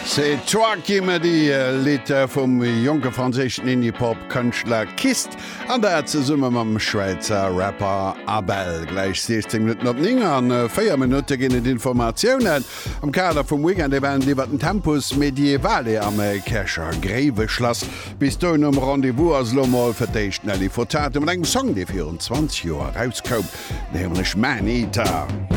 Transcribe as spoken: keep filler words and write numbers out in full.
Se Joachim die Lied vum junge franzéschen Indie-Pop-Kënchtler Kist an der ze summe mam Schweizer Rapper Abel gleich sechzehn Minuten op Ning an vier Minuten ginnne d'Informatiounen am Kader vum Weekend iwwen iwwer den Tempus Medievale am Kächer Greweschlass bis du um Rendevous as Lomoll verdéicht Nelly Furtado mat engem Song de vierundzwanzig Joer rauskom, nemlech Man Eater.